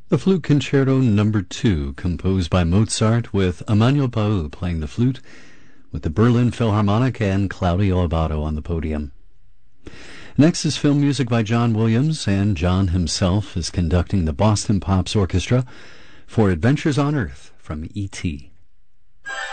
The Flute Concerto No. 2, composed by Mozart, with Emmanuel Pau playing the flute, with the Berlin Philharmonic and Claudio Abbado on the podium. Next is film music by John Williams, and John himself is conducting the Boston Pops Orchestra for Adventures on Earth from E.T.